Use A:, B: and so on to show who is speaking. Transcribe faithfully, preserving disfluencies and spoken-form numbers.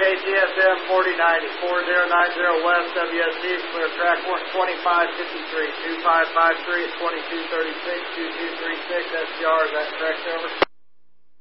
A: A T S M forty ninety, four zero nine zero West, W S D, clear track one twenty-five fifty-three, two five five three at twenty-two thirty-six, two two three six, S T R, is that correct, over?